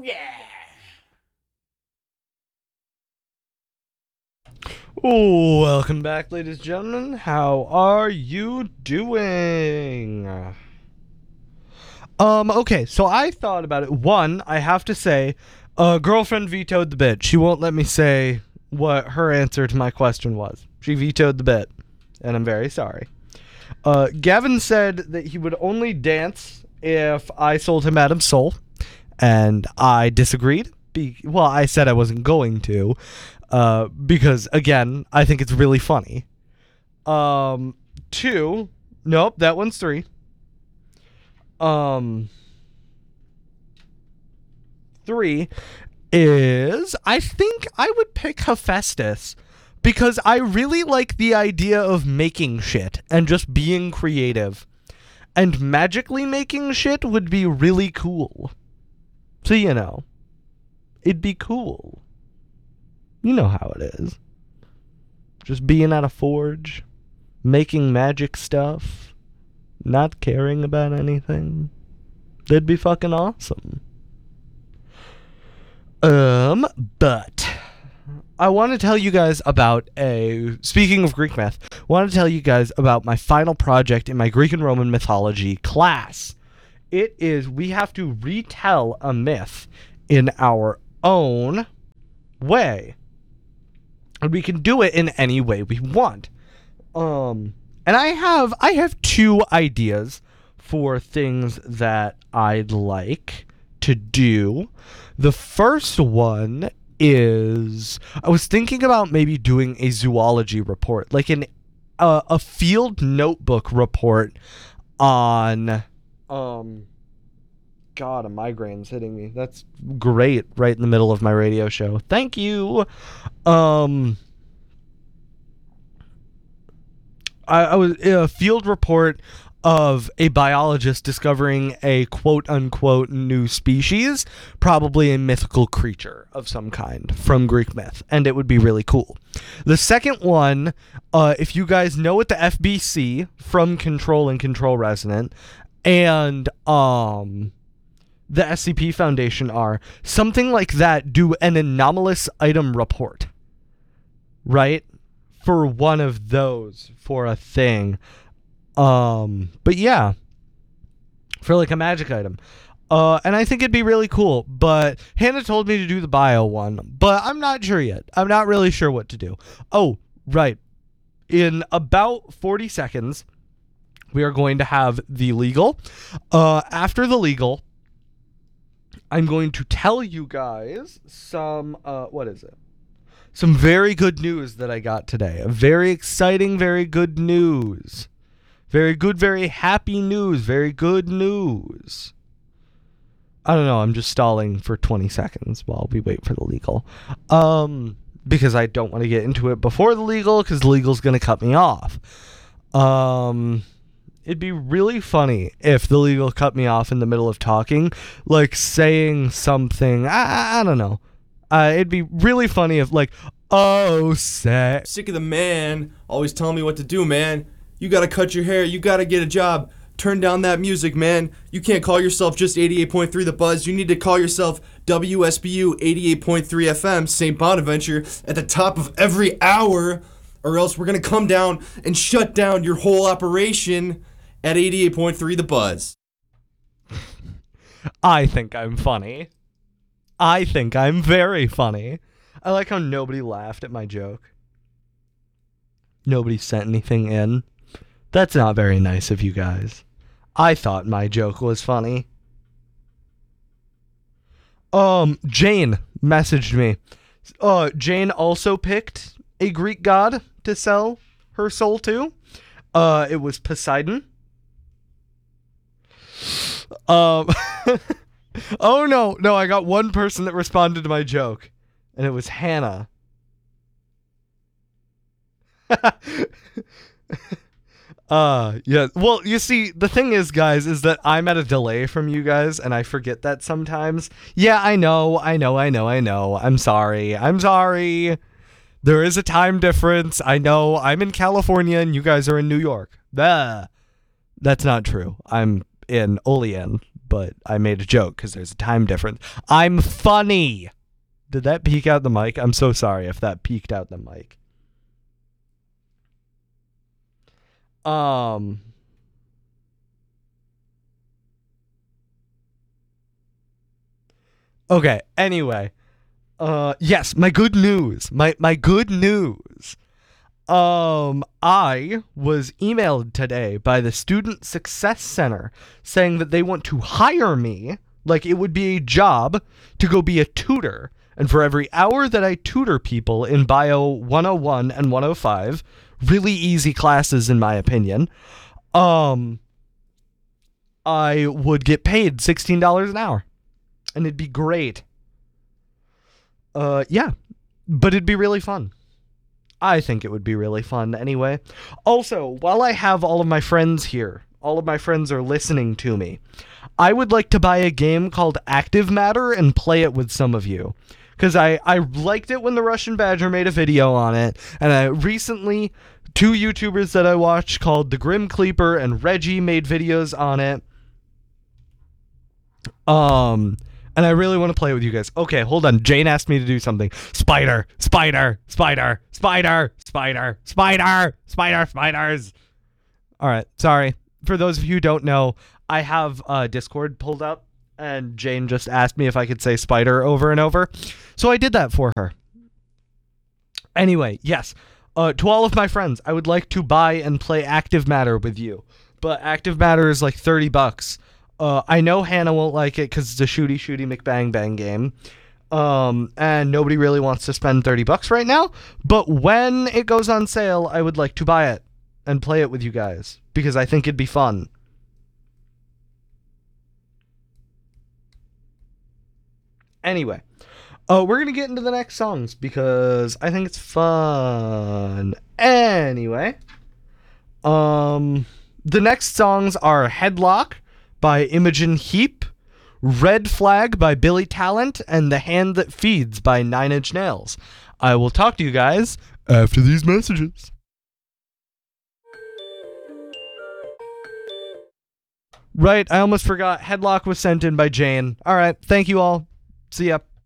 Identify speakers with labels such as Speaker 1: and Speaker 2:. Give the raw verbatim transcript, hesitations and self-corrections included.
Speaker 1: Welcome back, ladies and gentlemen. How are you doing? Um, okay, so I thought about it. One, I have to say, uh, girlfriend vetoed the bit. She won't let me say what her answer to my question was. She vetoed the bit, and I'm very sorry. Uh, Gavin said that he would only dance if I sold him Adam's soul, and I disagreed. Be- well, I said I wasn't going to. Uh, because, again, I think it's really funny. Um, two, nope, that one's three. Um, three is, I think I would pick Hephaestus, because I really like the idea of making shit and just being creative. And magically making shit would be really cool. So, you know, it'd be cool. You know how it is. Just being at a forge, making magic stuff, not caring about anything. That'd be fucking awesome. Um, but I want to tell you guys about a, speaking of Greek myth, I want to tell you guys about my final project in my Greek and Roman mythology class. It is, we have to retell a myth in our own way. And we can do it in any way we want. Um, and I have I have two ideas for things that I'd like to do. The first one is, I was thinking about maybe doing a zoology report, like an uh, a field notebook report on um God, a migraine's hitting me. That's great, right in the middle of my radio show. Thank you. Um, I, I was in a field report of a biologist discovering a quote-unquote new species, probably a mythical creature of some kind from Greek myth, and it would be really cool. The second one, uh, if you guys know what the F B C from Control and Control Resonant and um. the S C P Foundation are, something like that, do an anomalous item report, right? For one of those, for a thing. Um, but yeah, for like a magic item. Uh, and I think it'd be really cool, but Hannah told me to do the bio one, but I'm not sure yet. I'm not really sure what to do. Oh, right. In about forty seconds, we are going to have the legal. Uh, after the legal, I'm going to tell you guys some, uh, what is it? Some very good news that I got today. A very exciting, very good news. Very good, very happy news. Very good news. I don't know. I'm just stalling for twenty seconds while we wait for the legal. Um, because I don't want to get into it before the legal, because the legal's going to cut me off. Um... It'd be really funny if the legal cut me off in the middle of talking, like saying something, I, I don't know. Uh, it'd be really funny if, like, oh, say.
Speaker 2: Sick of the man always telling me what to do, man. You gotta cut your hair, you gotta get a job. Turn down that music, man. You can't call yourself just eighty-eight point three The Buzz. You need to call yourself W S B U eighty-eight point three F M, Saint Bonaventure, at the top of every hour, or else we're gonna come down and shut down your whole operation at eighty-eight point three The Buzz.
Speaker 1: I think I'm funny. I think I'm very funny. I like how nobody laughed at my joke. Nobody sent anything in. That's not very nice of you guys. I thought my joke was funny. Um, Jane messaged me. Uh, Jane also picked a Greek god to sell her soul to. Uh, it was Poseidon. Um, oh no, no, I got one person that responded to my joke, and it was Hannah. uh, yeah, well, you see, the thing is, guys, is that I'm at a delay from you guys, and I forget that sometimes. Yeah, I know, I know, I know, I know, I'm sorry, I'm sorry. There is a time difference, I know, I'm in California, and you guys are in New York. Duh. That's not true. I'm in Olean, but I made a joke because there's a time difference. I'm funny. Did that peek out the mic? I'm so sorry if that peeked out the mic. Um. Okay, anyway. Uh, yes, my good news. My, my good news. Um, I was emailed today by the Student Success Center saying that they want to hire me, like it would be a job, to go be a tutor. And for every hour that I tutor people in Bio one oh one and one oh five, really easy classes in my opinion, um, I would get paid sixteen dollars an hour. And it'd be great. Uh, yeah, but it'd be really fun. I think it would be really fun anyway. Also, while I have all of my friends here, all of my friends are listening to me, I would like to buy a game called Active Matter and play it with some of you. Because I, I liked it when the Russian Badger made a video on it, and I recently, two YouTubers that I watched called The Grim Cleaper and Reggie made videos on it. Um... And I really want to play with you guys. Okay, hold on. Jane asked me to do something. Spider, spider, spider, spider, spider, spider, spider, spiders. All right, sorry. For those of you who don't know, I have uh, Discord pulled up, and Jane just asked me if I could say spider over and over. So I did that for her. Anyway, yes. Uh, to all of my friends, I would like to buy and play Active Matter with you. But Active Matter is like thirty bucks. Uh, I know Hannah won't like it because it's a shooty shooty McBang Bang game. Um, and nobody really wants to spend thirty bucks right now. But when it goes on sale, I would like to buy it and play it with you guys because I think it'd be fun. Anyway, uh, we're going to get into the next songs because I think it's fun. Anyway, um, the next songs are Headlock by Imogen Heap, Red Flag by Billy Talent, and The Hand That Feeds by Nine Inch Nails. I will talk to you guys after these messages. Right, I almost forgot. Headlock was sent in by Jane. Alright, thank you all. See ya.